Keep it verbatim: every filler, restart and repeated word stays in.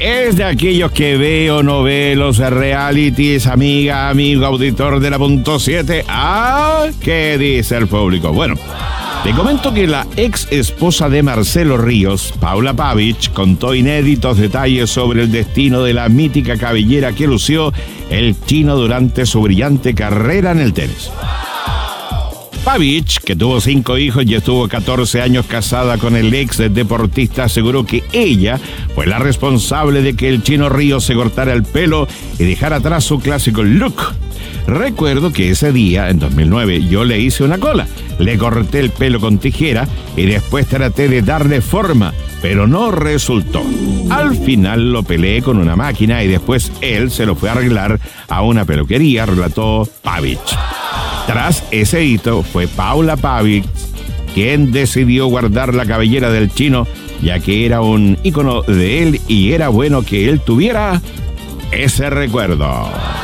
es de aquellos que ve o no ve los realities, amiga, amigo, auditor de la punto siete. Ah, ¿qué dice el público? Bueno, te comento que la ex esposa de Marcelo Ríos, Paula Pavich, contó inéditos detalles sobre el destino de la mítica cabellera que lució el chino durante su brillante carrera en el tenis. Pavich, que tuvo cinco hijos y estuvo catorce años casada con el ex deportista, aseguró que ella fue la responsable de que el chino Ríos se cortara el pelo y dejara atrás su clásico look. Recuerdo que ese día, en dos mil nueve, yo le hice una cola, le corté el pelo con tijera y después traté de darle forma, pero no resultó. Al final lo peleé con una máquina y después él se lo fue a arreglar a una peluquería, relató Pavich. Tras ese hito, fue Paula Pavich quien decidió guardar la cabellera del chino, ya que era un ícono de él y era bueno que él tuviera ese recuerdo.